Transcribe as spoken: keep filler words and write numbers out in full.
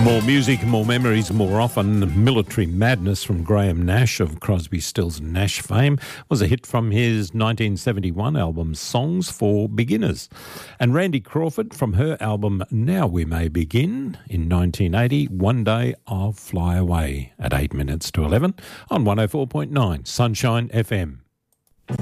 More music, more memories, more often. Military Madness from Graham Nash of Crosby, Stills and Nash fame was a hit from his nineteen seventy-one album Songs for Beginners. And Randy Crawford from her album Now We May Begin in nineteen eighty, One Day I'll Fly Away at eight minutes to eleven on one oh four point nine Sunshine F M.